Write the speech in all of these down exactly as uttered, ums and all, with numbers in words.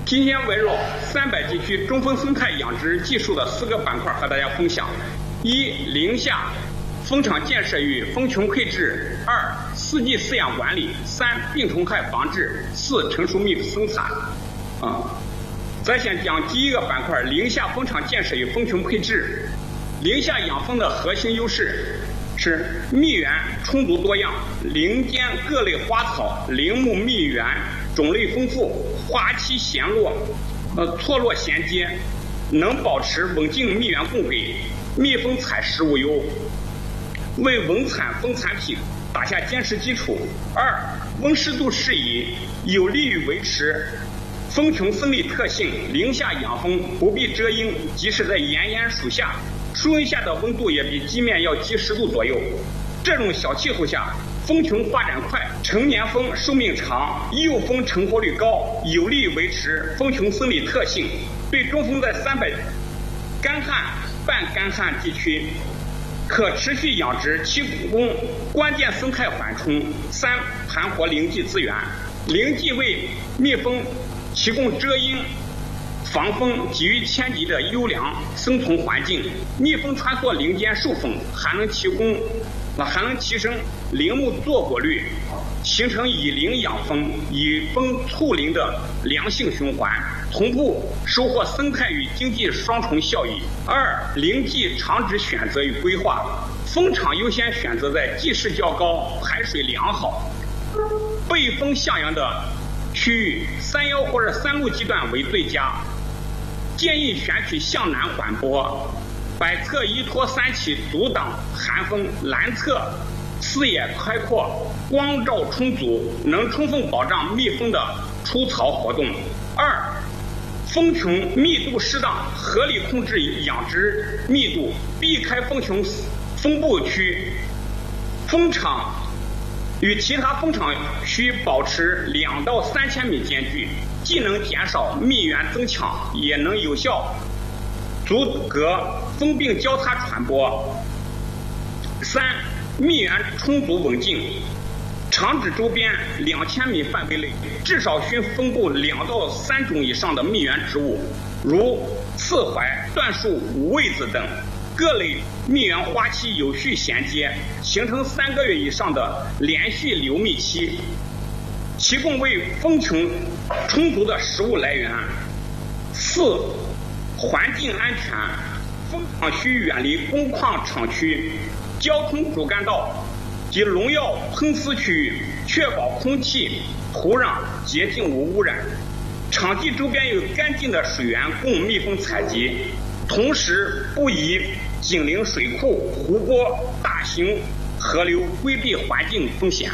今天围绕三百地区中风生态养殖技术的四个板块和大家分享：一、零下蜂场建设与蜂群配置；二、四季饲养管理；三、病虫害防治；四、成熟蜜生产。啊，咱先讲第一个板块：零下蜂场建设与蜂群配置。零下养蜂的核心优势是蜜源充足多样，林间各类花草、林木蜜源种类丰富，花期闲落，呃错落衔接，能保持稳定蜜源供给，蜜蜂采食无忧，为稳产蜂产品打下坚实基础。二、温湿度适宜，有利于维持蜂群生理特性。零下养蜂不必遮阴，即使在炎炎暑夏，树荫下的温度也比地面要低十度左右。这种小气候下，蜂群发展快，成年蜂寿命长，幼蜂成活率高，有利于维持蜂群生理特性。对中蜂在三百干旱、半干旱地区可持续养殖，提供关键生态缓冲。三、盘活林地资源，林地为蜜蜂提供遮阴、防风、给予天敌的优良生存环境。蜜蜂穿梭林间授粉，还能提供，还能提升林木坐果率，形成以林养蜂、以蜂促林的良性循环，同步收获生态与经济双重效益。二、林地场址选择与规划，蜂场优先选择在地势较高、排水良好、背风向阳的区域，三幺或者三路地段为最佳。建议选取向南缓坡、北侧依托山体阻挡寒风，南侧视野开阔，光照充足，能充分保障蜜蜂的出巢活动。二、蜂群密度适当，合理控制养殖密度，避开蜂群分布区。蜂场与其他蜂场需保持两到三千米间距，既能减少蜜源增强，也能有效阻隔蜂病交叉传播。三、蜜源充足稳定，场址周边两千米范围内至少需分布两到三种以上的蜜源植物，如刺槐、椴树、五味子等。各类蜜源花期有序衔接，形成三个月以上的连续流蜜期，提供为蜂群充足的食物来源。四、环境安全，蜂场需远离工矿厂区、交通主干道及农药喷施区域，确保空气、土壤洁净无污染。场地周边有干净的水源供蜜蜂采集，同时不宜紧邻水库、湖泊、大型河流，规避环境风险。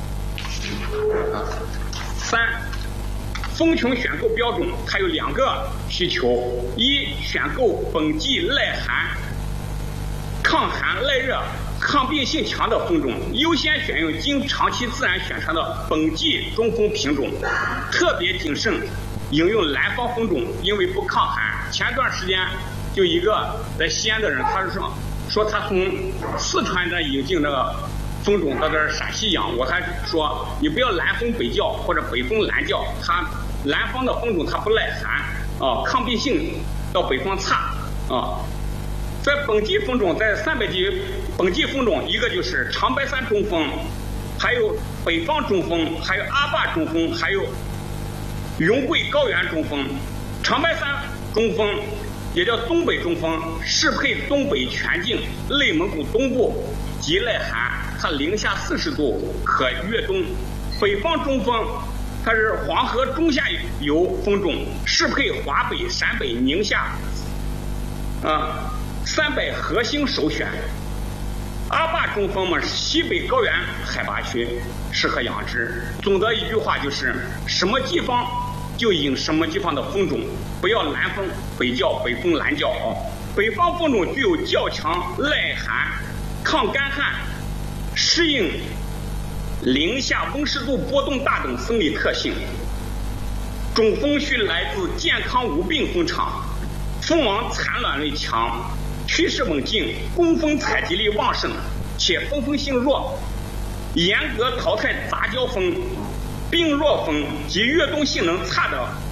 三、蜂群选购标准，它有两个需求：一、选购本季耐寒、抗寒耐热、抗病性强的蜂种，优先选用经长期自然选传的本季中蜂品种，特别谨慎引用南方蜂种，因为不抗寒。前段时间就一个在西安的人，他是说说他从四川这引进这个蜂种到这儿陕西养，我还说你不要南风北叫或者北风南叫，它南方的蜂种它不耐寒啊，抗病性到北方差啊。在本季蜂种，在三百地本季蜂种，一个就是长白山中蜂，还有北方中蜂，还有阿坝中蜂，还有云贵高原中蜂。长白山中蜂也叫东北中蜂，适配东北全境、内蒙古东部，极耐寒，它零下四十度可越冬。北方中蜂，它是黄河中下游蜂种，适配华北、陕北、宁夏，啊，三百核心首选。阿坝中蜂嘛，是西北高原海拔区，适合养殖。总的一句话就是，什么地方就引什么地方的蜂种，不要南风北叫、北风南叫啊。北方蜂种具有较强耐寒、抗干旱、适应零下温湿度波动大等生理特性。种蜂需来自健康无病蜂场，蜂王产卵力强，趋势稳定，工蜂采集力旺盛，且分蜂性弱，严格淘汰杂交蜂、病弱蜂及越冬性能差的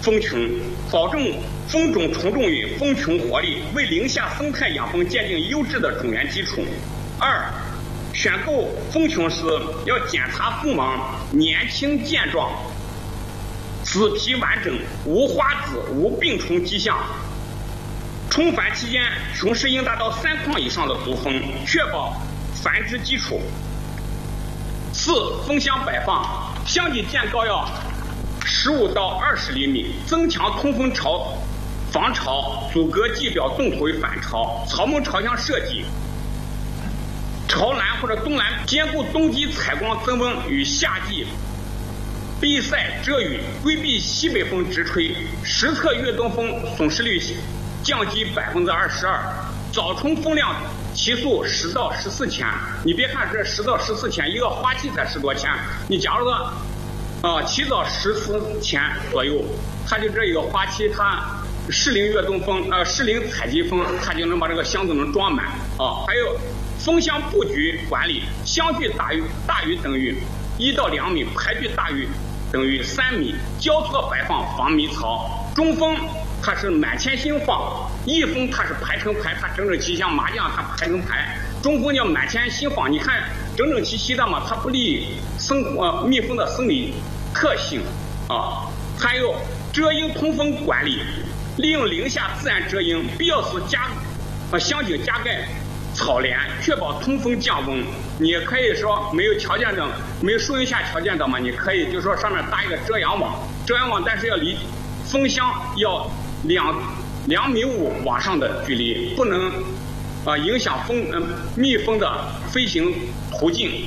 蜂群，保证蜂种虫种与蜂群活力，为宁夏生态养蜂奠定优质的种源基础。二，选购蜂群时要检查蜂王年轻健壮，子皮完整，无花籽、无病虫迹象。充繁期间，雄狮应达到三框以上的足蜂，确保繁殖基础。四，蜂箱摆放，箱体建高要十五到二十厘米，增强通风朝防潮，阻隔季表动土与反潮。草木朝向设计朝南或者东南，兼顾冬季采光增温与夏季避晒遮雨，规避西北风直吹。实测越冬蜂损失率降低百分之二十二，早春蜂量起诉十到十四钱。你别看这十到十四钱，一个花期才十多钱。你假如说，啊、呃，起早十四钱左右，它就这一个花期，它适龄越冬蜂，呃，适龄采集蜂，它就能把这个箱子能装满啊。还有蜂箱布局管理，箱距大于大于等于一到两米，排距大于等于三米，交错摆放防迷槽。中蜂它是满天星放，翼蜂它是排成排，它整整齐，像麻将它排成排。中蜂叫满天星放，你看整整齐齐的嘛，它不利生活蜜蜂的生理特性啊。还有遮阴通风管理，利用零下自然遮阴，必要时加呃箱顶加盖草帘，确保通风降温。你也可以说没有条件的，没有树荫下条件的嘛，你可以就说上面搭一个遮阳网，遮阳网但是要离蜂箱要两两米五往上的距离，不能啊、呃、影响蜂呃蜜蜂的飞行途径。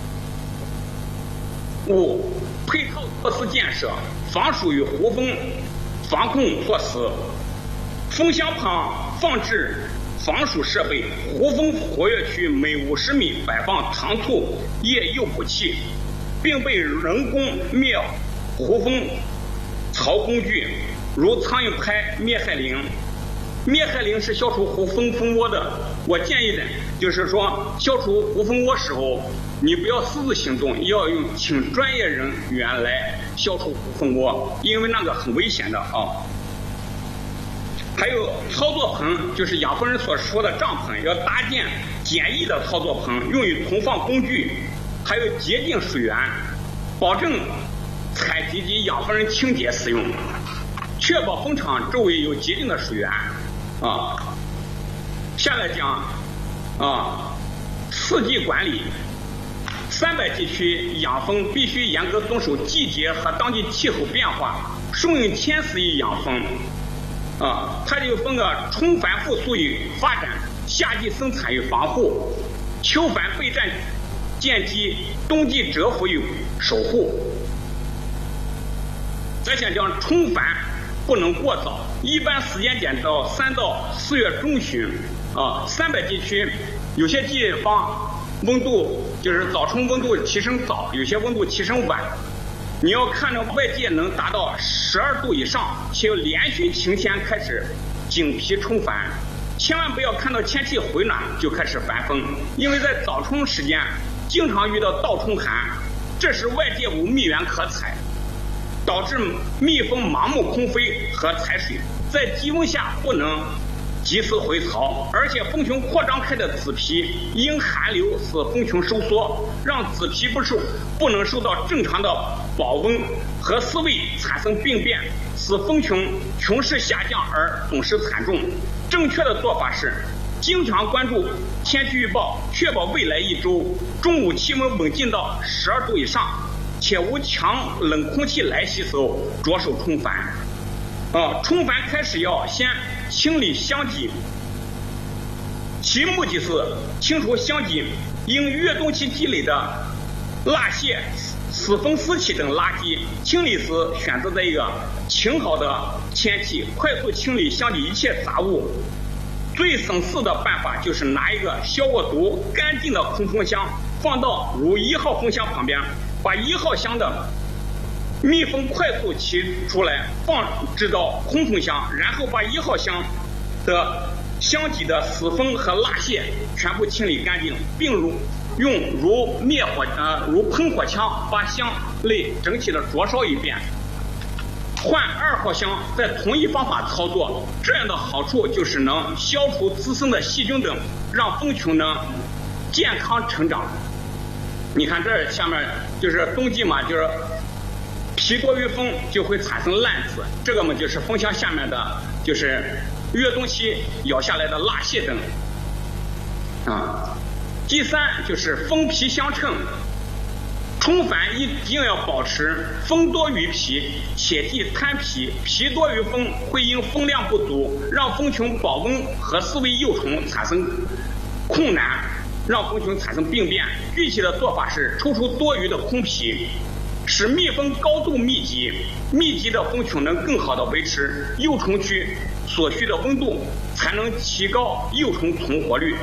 五、配套措施建设，防暑与胡蜂防控措施，蜂箱旁放置防暑设备，胡蜂活跃区每五十米摆放糖醋液诱捕器，并备人工灭胡蜂巢工具，如苍蝇拍、灭害铃。灭害铃是消除胡蜂蜂窝的。我建议的就是说，消除胡蜂窝时候，你不要私自行动，要用请专业人员来消除胡蜂窝，因为那个很危险的啊。还有操作棚，就是养蜂人所说的帐篷，要搭建简易的操作棚，用于存放工具，还有洁净水源，保证采集及养蜂人清洁使用，确保蜂场周围有洁净的水源啊。下来讲啊，四季管理。三百地区养蜂必须严格遵守季节和当地气候变化，顺应天时以养蜂。啊，它就分个春繁复苏与发展，夏季生产与防护，秋繁备战建基，冬季蛰伏与守护。咱先讲春繁不能过早，一般时间点到三到四月中旬啊。三百地区有些地方温度就是早春温度提升早，有些温度提升晚。你要看着外界能达到十二度以上，且有连续晴天开始景皮充繁，千万不要看到天气回暖就开始繁蜂，因为在早春时间经常遇到倒春寒，这时外界无蜜源可采，导致蜜蜂盲目空飞和采水，在低温下不能及时回巢，而且蜂群扩张开的子皮因寒流使蜂群收缩，让子皮不受不能受到正常的保温和饲喂，产生病变，使蜂群群势下降而损失惨重。正确的做法是经常关注天气预报，确保未来一周中午气温稳定到十二度以上，且无强冷空气来袭时候着手冲繁。啊，冲繁开始要先清理箱底，其目的是清除箱底因越冬期积累的蜡屑、死蜂尸体等垃圾。清理时选择在一个晴好的天气，快速清理箱底一切杂物。最省事的办法就是拿一个消过毒、干净的空蜂箱放到如一号蜂箱旁边，把一号箱的蜜蜂快速取出来，放置到空蜂箱，然后把一号箱的箱底的死蜂和蜡屑全部清理干净，并如用如灭火呃如喷火枪把箱内整体的灼烧一遍。 换二号箱再同一方法操作，这样的好处就是能消除滋生的细菌等，让蜂群能健康成长。你看这下面就是冬季嘛，就是皮多于蜂就会产生烂子，这个嘛就是蜂箱下面的就是越冬期咬下来的蜡屑等啊。第三就是蜂皮相称。充繁一定要保持蜂多于皮，切忌贪皮。皮多于蜂会因蜂量不足，让蜂群保温和饲喂幼虫产生困难，让蜂群产生病变。具体的做法是抽出多余的空皮，使蜜蜂高度密集，密集的蜂群能更好的维持幼虫区所需的温度，才能提高幼虫存活率。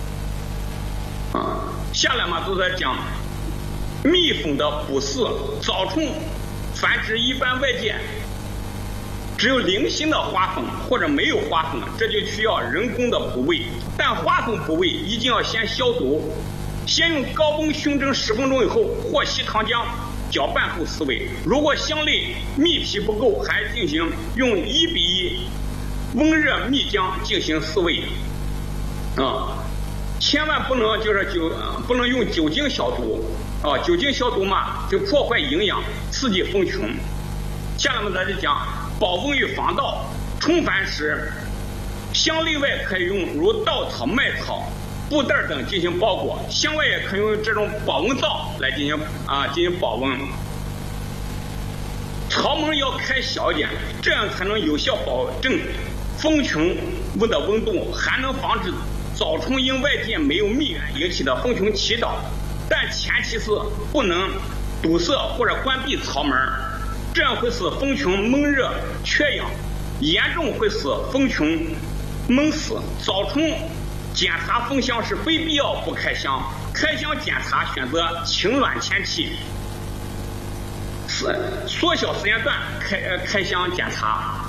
啊，下来嘛都在讲蜜蜂的捕饲。早虫繁殖一般外界只有零星的花粉或者没有花粉，这就需要人工的捕喂。但花粉捕喂一定要先消毒，先用高温熏蒸十分钟以后，和稀糖浆搅拌后饲喂。如果箱内蜜皮不够，还进行用一比一温热蜜浆进行饲喂。啊，千万不能就是酒不能用酒精消毒。啊，酒精消毒嘛，就破坏营养，刺激蜂群。下面咱就讲保温与防盗。充繁时，箱内外可以用如稻草、麦草、布袋等进行包裹，箱外也可以用这种保温罩来进行啊进行保温。巢门要开小一点，这样才能有效保证蜂群的温度，还能防止早虫因外界没有蜜源引起的蜂群祈祷。但前提是不能堵塞或者关闭巢门，这样会使蜂群闷热缺氧，严重会使蜂群闷死。早虫检查蜂箱是非必要不开箱，开箱检查选择晴暖天气，缩小时间段开呃开箱检查。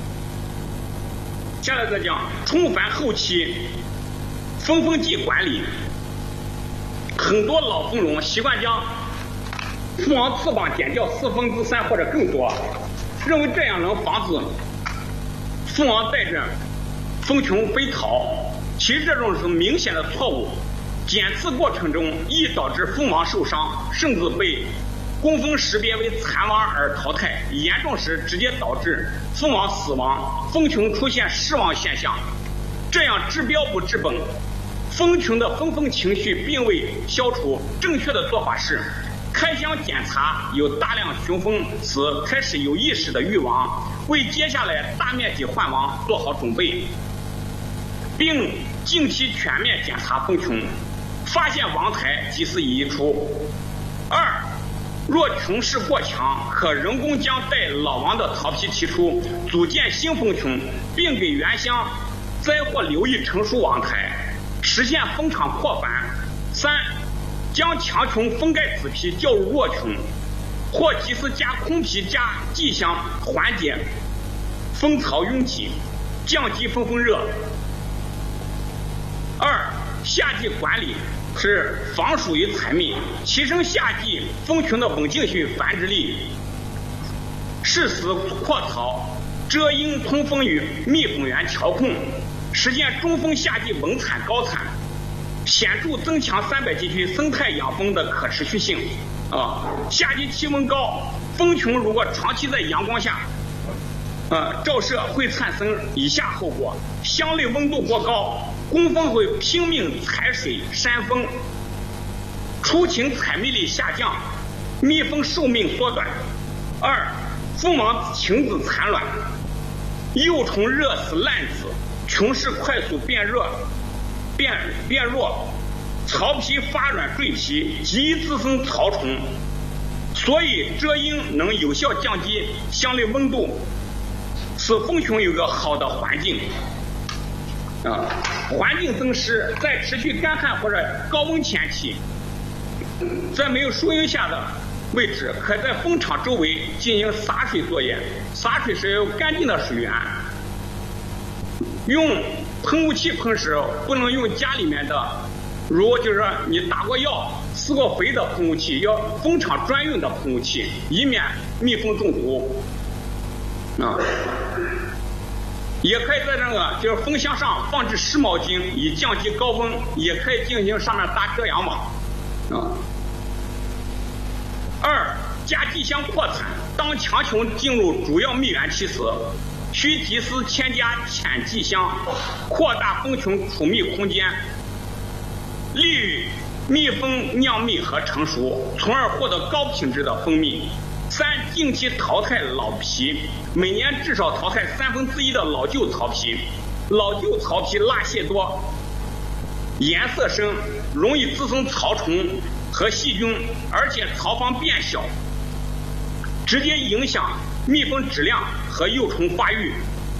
下来再讲充繁后期蜂蜂剂管理。很多老蜂农习惯将蜂王翅膀剪掉四分之三或者更多，认为这样能防止蜂王带着蜂群飞逃。其实这种是明显的错误，检刺过程中易导致蜂王受伤，甚至被工蜂识别为残王而淘汰，严重时直接导致蜂王死亡，蜂群出现失亡现象。这样治标不治本，蜂群的疯疯情绪并未消除。正确的做法是开箱检查有大量雄蜂时开始有意识的育王，为接下来大面积换王做好准备，并近期全面检查蜂群，发现王台及时移出。二，若群势过强，可人工将带老王的桃皮提出，组建新蜂群，并给原箱栽或留意成熟王台，实现蜂场扩繁。三，将强群封盖子皮较入弱群，或及时加空皮加剂箱，缓解蜂巢拥挤，降低蜂蜂热。二，夏季管理是防暑于采蜜，提升夏季蜂群的稳定性、繁殖力，适时扩巢，遮阴通风与蜜蜂源调控，实现中蜂夏季稳产高产，显著增强三百地区生态养蜂的可持续性。啊，夏季气温高，蜂群如果长期在阳光下呃照射，会产生以下后果：箱内温度过高，工蜂会拼命采水扇风，出勤采蜜力下降，蜜蜂寿命缩短。二，蜂王禽子产卵，幼虫热死烂子，群势快速变热变变弱，巢皮发软赘皮，极易滋生巢虫。所以遮阴能有效降低箱内温度，使蜂群有个好的环境。啊，环境增湿，在持续干旱或者高温天气，在没有疏阴下的位置，可在蜂场周围进行洒水作业。洒水时有干净的水源。用喷雾器喷时，不能用家里面的，如就是说你打过药、施过肥的喷雾器，要蜂场专用的喷雾器，以免蜜蜂中毒。 啊。也可以在这个就是风箱上放置湿毛巾，以降低高温，也可以进行上面搭遮阳网。啊。二，加剂箱扩产，当强虫进入主要蜜源期时，需及时添加浅剂箱，扩大蜂群储蜜空间，利于蜜蜂酿蜜和成熟，从而获得高品质的蜂蜜。三，定期淘汰老皮，每年至少淘汰三分之一的老旧草皮。老旧草皮蜡屑多，颜色深，容易滋生草虫和细菌，而且巢房变小，直接影响蜜蜂质量和幼虫发育。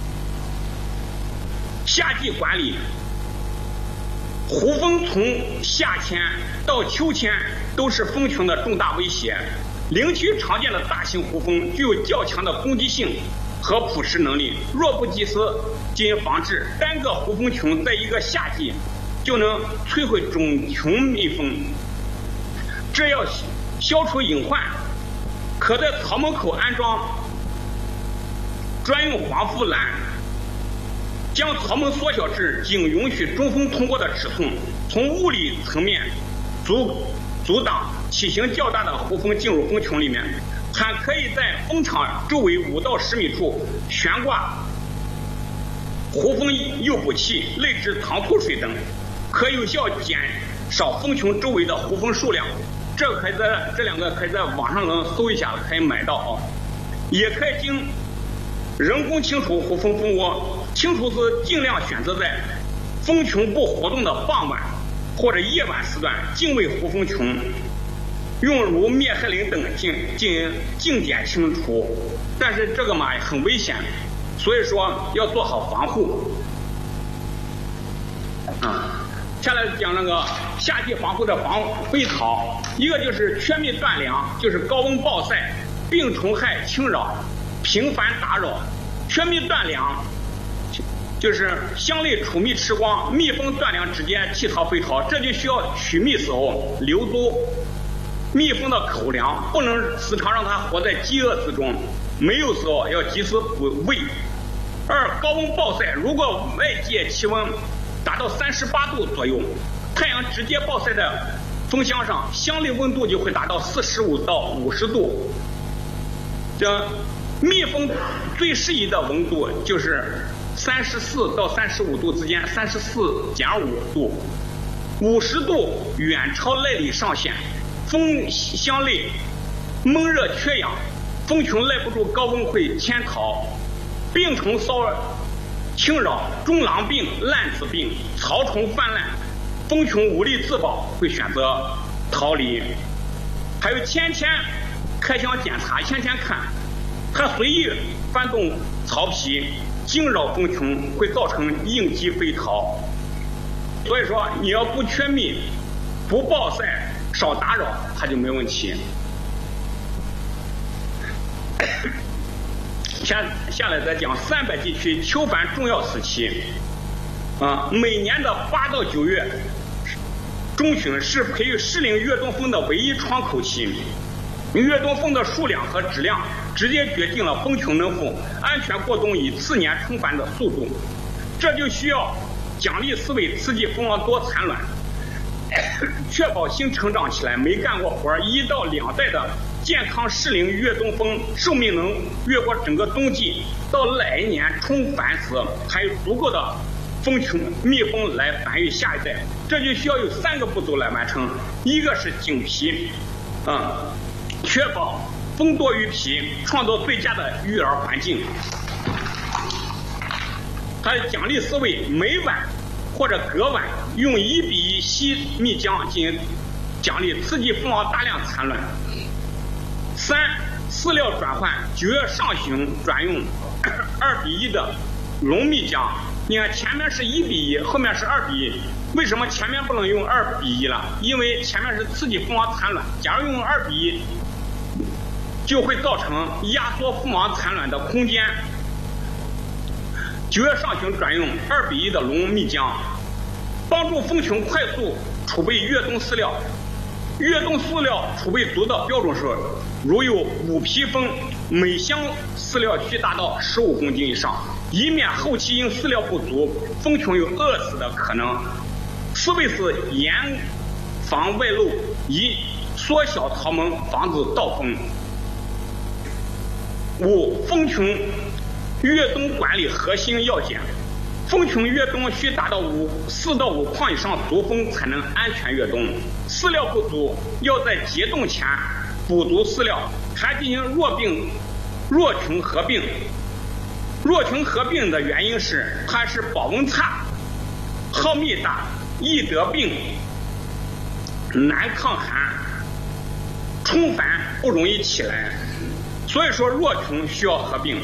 夏季管理，胡蜂从夏天到秋天都是蜂群的重大威胁。林区常见的大型胡蜂具有较强的攻击性和捕食能力，若不及时进行防治，单个胡蜂群在一个夏季就能摧毁种群蜜蜂。这要消除隐患，可在巢门口安装专用防腐栏，将巢门缩小至仅允许中蜂通过的尺寸，从物理层面阻阻挡体型较大的胡蜂进入蜂群里面。还可以在蜂场周围五到十米处悬挂胡蜂诱捕器、类似糖醋水等，可有效减少蜂群周围的胡蜂数量。这可以在这两个可以在网上能搜一下，可以买到啊。也可以经人工清除胡蜂蜂窝，清除时尽量选择在蜂群不活动的傍晚或者夜晚时段，敬畏胡蜂群，用如灭害灵等进进行静点清除。但是这个嘛很危险，所以说要做好防护。啊，下来讲那个夏季防护的防飞逃，一个就是缺蜜断粮，就是高温暴晒、病虫害侵扰、频繁打扰。缺蜜断粮就是箱内储蜜吃光，蜜蜂断粮直接弃巢飞逃，这就需要取蜜时候留足蜜蜂的口粮，不能时常让它活在饥饿之中，没有时候要及时补喂。二，高温暴晒，如果外界气温达到三十八度左右，太阳直接暴晒在蜂箱上，箱内温度就会达到四十五到五十度。这蜜蜂最适宜的温度就是三十四到三十五度之间，三十四点五度，五十度远超耐力上限。蜂箱内闷热缺氧，蜂群耐不住高温会迁巢，病虫骚扰侵扰，中狼病、烂子病、草虫泛滥，蜂群无力自保，会选择逃离。还有天天开箱检查，天天看，它随意翻动巢皮，惊扰蜂群，会造成应激飞逃。所以说你要不缺蜜、不暴晒、少打扰，它就没问题。下下来再讲三百地区秋繁重要时期，啊，每年的八到九月中旬是培育适龄越冬蜂的唯一窗口期。越冬蜂的数量和质量直接决定了蜂群能否安全过冬与次年春繁的速度，这就需要奖励思维，刺激蜂王多产卵，确保新成长起来没干过活一到两代的健康适龄越冬蜂寿命能越过整个冬季，到来年春繁时还有足够的蜂群蜜蜂来繁育下一代。这就需要有三个步骤来完成，一个是紧皮，嗯，确保蜂多于皮，创造最佳的育儿环境。还有奖励饲喂，每晚或者隔晚用一比一稀蜜浆进行奖励，刺激蜂王大量产卵。三，饲料转换，九月上旬转用二比一的浓蜜浆。你看前面是一比一，后面是二比一，为什么前面不能用二比一了？因为前面是刺激蜂王产卵，假如用二比一，就会造成压缩蜂王产卵的空间。九月上旬转用二比一的浓蜜浆，帮助蜂群快速储备越冬饲料。越冬饲料储备足的标准是，如有五匹蜂每箱饲料需达到十五公斤以上，以免后期因饲料不足，蜂群有饿死的可能。四位是严防外露，以缩小巢门，防止盗蜂。五、蜂群越冬管理核心要点：蜂群越冬需达到五四到五筐以上足蜂才能安全越冬。饲料不足，要在结冻前补足饲料，还进行弱病弱群合并。弱群合并的原因是它是保温差、耗蜜大、易得病、难抗寒、冲繁不容易起来，所以说弱群需要合并。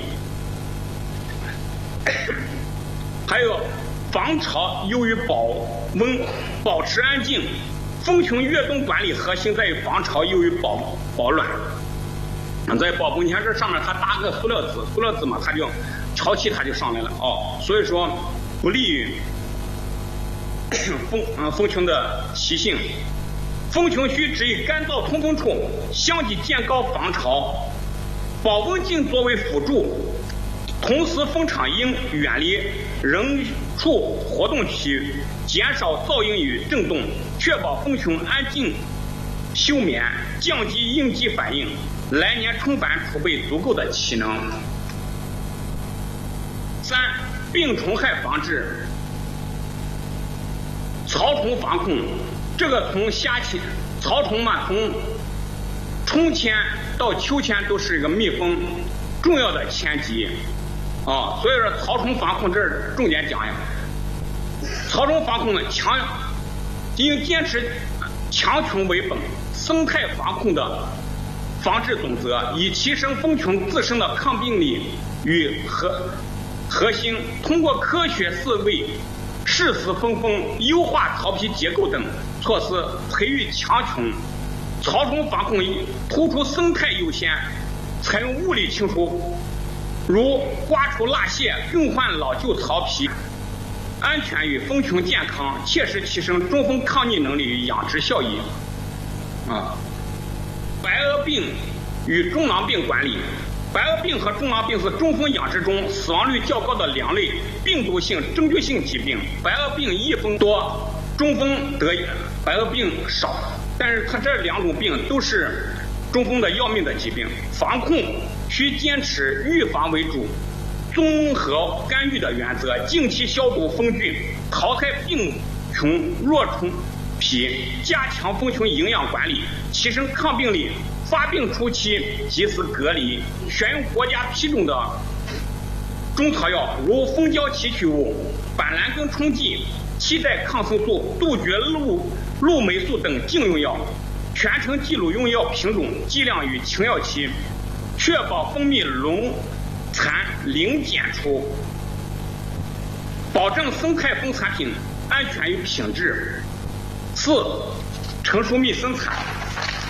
还有防潮优于保温，保持安静。蜂群越冬管理核心在于防潮优于保保暖。在保温，你看这上面它搭个塑料纸，塑料纸嘛，它就潮气它就上来了哦，所以说不利于蜂嗯蜂群的习性。蜂群需置于干燥通风处，相继垫高防潮，保温镜作为辅助。同时，蜂场应远离人畜活动区，减少噪音与震动，确保蜂群安静休眠，降低应激反应，来年冲繁储备足够的气能。三、病虫害防治。草虫防控，这个从夏天草虫嘛，从春天到秋天都是一个蜜蜂重要的天敌啊，所以说草虫防控这是重点讲呀。草虫防控呢，强应坚持强群为本、生态防控的防治总则，以提升蜂群自身的抗病力与核核心，通过科学饲喂、适时分蜂、优化巢皮结构等措施，培育强群。草虫防控突出生态优先，采用物理清除，如刮除蜡屑、更换老旧巢皮，安全与蜂群健康，切实提升中蜂抗逆能力与养殖效益。啊，白蛾病与中囊病管理。白蛾病和中囊病是中蜂养殖中死亡率较高的两类病毒性真菌性疾病。白蛾病益蜂多，中蜂得白蛾病少，但是它这两种病都是中蜂的要命的疾病。防控需坚持预防为主、综合干预的原则，定期消毒蜂菌，淘汰病群弱虫皮，加强蜂群营养管理，提升抗病力。发病初期及时隔离，选用国家批准的中草药，如蜂胶提取物、板蓝根冲剂、替代抗生素、杜绝氯氯霉素等禁用药，全程记录用药品种、剂量与停药期，确保蜂蜜笼蚕零检出，保证生态蜂产品安全与品质。四、成熟蜜生产。